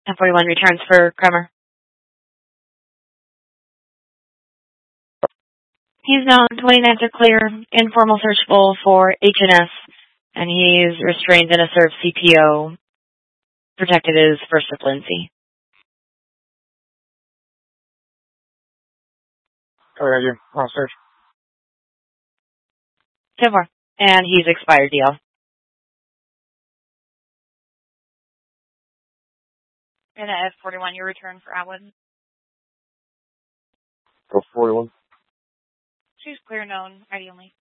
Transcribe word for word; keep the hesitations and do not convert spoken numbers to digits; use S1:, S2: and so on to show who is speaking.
S1: ten forty-one returns for Kremer. He's now twenty-nine to clear, informal searchable for H and S, and he's restrained in a served C P O. Protected is First with Lindsay.
S2: Oh, yeah, you. I'll search.
S1: ten four. And he's expired D L.
S3: And at F forty-one, your return for Atwood.
S2: Go forty-one.
S3: She's clear known, I D only.